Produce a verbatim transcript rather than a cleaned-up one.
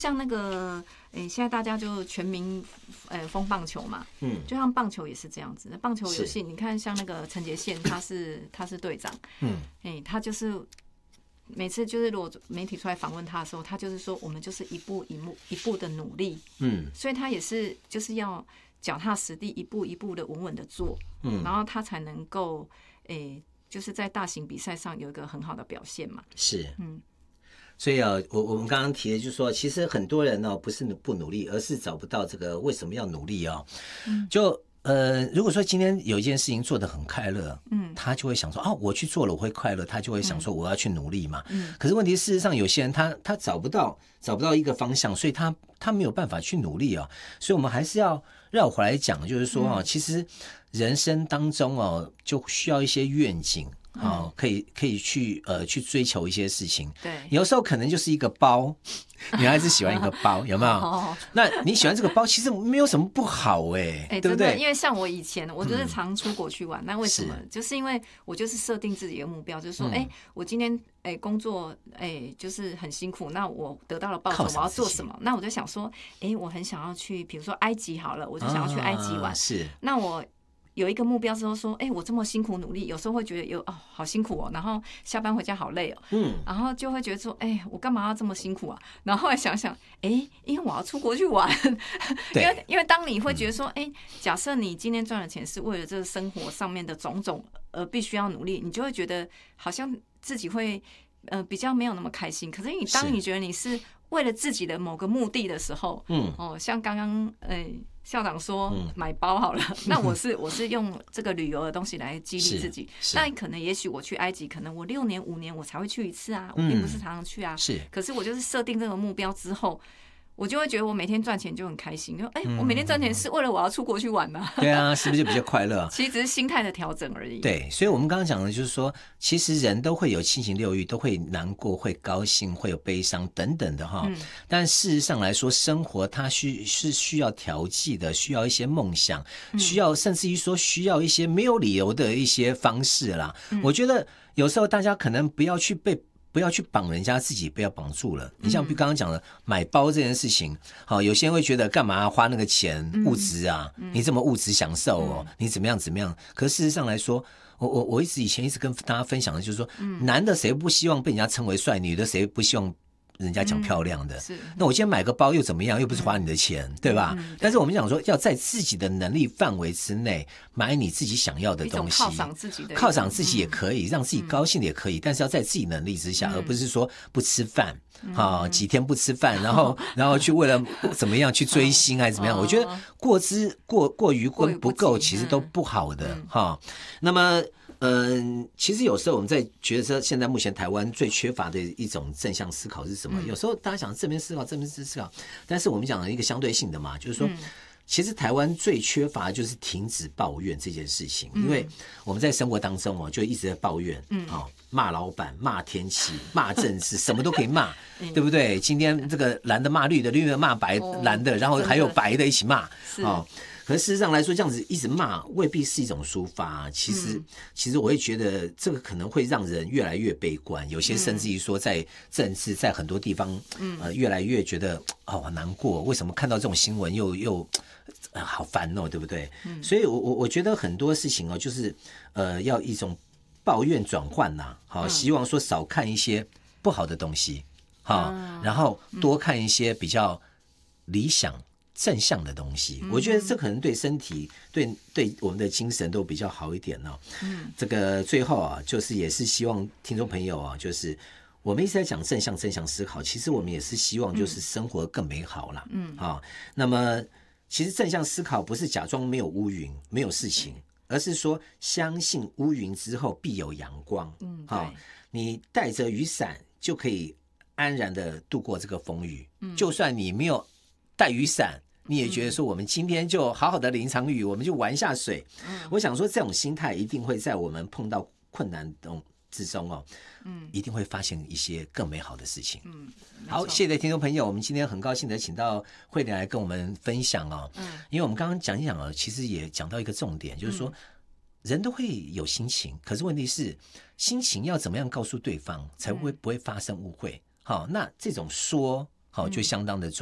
像那个，诶、欸，现在大家就全民，呃，疯棒球嘛，嗯，就像棒球也是这样子。棒球游戏，你看像那个陈杰宪，他是他是队长，嗯，哎、欸，他就是每次就是如果媒体出来访问他的时候，他就是说我们就是一步一步一步的努力，嗯，所以他也是就是要脚踏实地，一步一步的稳稳的做，嗯，然后他才能够，诶、欸，就是在大型比赛上有一个很好的表现嘛， 是，嗯。所以啊，我我们刚刚提的就是说，其实很多人呢、哦、不是不努力，而是找不到这个为什么要努力哦。嗯、就呃，如果说今天有一件事情做得很快乐，嗯，他就会想说，哦，我去做了我会快乐，他就会想说我要去努力嘛。嗯。可是问题事实上，有些人他他找不到找不到一个方向，所以他他没有办法去努力啊、哦。所以我们还是要绕回来讲，就是说啊、哦，其实人生当中哦，就需要一些愿景。好、哦，可以可以去呃去追求一些事情。对，有时候可能就是一个包，女孩子喜欢一个包，有没有？哦、那你喜欢这个包，其实没有什么不好哎、欸，对不对？ 因为像我以前，我就是常出国去玩，嗯、那为什么？是就是因为我就是设定自己的目标，就是说，哎、嗯欸，我今天哎、欸、工作哎、欸、就是很辛苦，那我得到了报酬，我要做什么？那我就想说，哎、欸，我很想要去，比如说埃及好了，我就想要去埃及玩。啊、是，那我。有一个目标之后说，哎、欸，我这么辛苦努力，有时候会觉得有哦，好辛苦哦，然后下班回家好累哦，嗯，然后就会觉得说，哎、欸，我干嘛要这么辛苦啊？然后后来想想，哎、欸，因为我要出国去玩，因为因为当你会觉得说，哎、欸，假设你今天赚的钱是为了这个生活上面的种种而必须要努力，你就会觉得好像自己会呃比较没有那么开心。可是你当你觉得你是为了自己的某个目的的时候，嗯，哦，像刚刚呃。校长说买包好了，嗯、那我是我是用这个旅游的东西来激励自己。那可能也许我去埃及，可能我六年五年我才会去一次啊，我并不是常常去啊。是，可是我就是设定这个目标之后。我就会觉得我每天赚钱就很开心，就哎、欸，我每天赚钱是为了我要出国去玩嘛。 对啊，是不是就比较快乐？ 其实只是心态的调整而已。 对，所以我们刚刚讲的就是说，其实人都会有七情六欲，都会难过、会高兴、会有悲伤等等的哈。嗯、但事实上来说，生活它需是需要调剂的，需要一些梦想，需要甚至于说需要一些没有理由的一些方式啦。嗯、我觉得有时候大家可能不要去被。不要去绑人家，自己不要绑住了。你像比如刚刚讲的买包这件事情，好，有些人会觉得干嘛花那个钱物质啊？你这么物质享受哦，你怎么样怎么样？可事实上来说，我我我一直以前一直跟大家分享的就是说，男的谁不希望被人家称为帅，女的谁不希望人家讲漂亮的、嗯、那我今天买个包又怎么样，又不是花你的钱、嗯、对吧、嗯、但是我们讲说要在自己的能力范围之内买你自己想要的东西， 犒赏自己的犒赏自己也可以、嗯、让自己高兴的也可以、嗯、但是要在自己能力之下、嗯、而不是说不吃饭、嗯啊、几天不吃饭然后然后去为了怎么样去追星还是怎么样、哦、我觉得过之过过于跟不够其实都不好的、嗯啊、那么嗯，其实有时候我们在觉得说，现在目前台湾最缺乏的一种正向思考是什么？嗯、有时候大家想正面思考、正面思考，但是我们讲一个相对性的嘛，就是说，嗯、其实台湾最缺乏的就是停止抱怨这件事情，嗯、因为我们在生活当中哦，就一直在抱怨，嗯，哦，骂老板、骂天气、骂政治，什么都可以骂，嗯、对不对？今天这个蓝的骂绿的，绿的骂白蓝的，然后还有白的一起骂，哦。可是事实上来说，这样子一直骂未必是一种抒发。其实，嗯、其实我会觉得这个可能会让人越来越悲观。有些甚至于说，在政治在很多地方，嗯、呃，越来越觉得哦难过。为什么看到这种新闻又又、呃、好烦哦，对不对？嗯、所以我我我觉得很多事情哦，就是呃要一种抱怨转换呐，好、嗯，希望说少看一些不好的东西，好、嗯，然后多看一些比较理想。正向的东西，我觉得这可能对身体、对对我们的精神都比较好一点哦。嗯，这个最后啊，就是也是希望听众朋友啊，就是我们一直在讲正向、正向思考，其实我们也是希望就是生活更美好啦。嗯，啊，那么其实正向思考不是假装没有乌云、没有事情，而是说相信乌云之后必有阳光。嗯，啊，你带着雨伞就可以安然的度过这个风雨。嗯，就算你没有带雨伞。你也觉得说我们今天就好好的淋场雨，我们就玩下水。嗯，我想说这种心态一定会在我们碰到困难之中哦，嗯，一定会发现一些更美好的事情。嗯，好，谢谢听众朋友，我们今天很高兴的请到慧玲来跟我们分享哦。嗯，因为我们刚刚讲一讲哦，其实也讲到一个重点，就是说、嗯、人都会有心情，可是问题是心情要怎么样告诉对方才会不会发生误会？好，那这种说好，就相当的重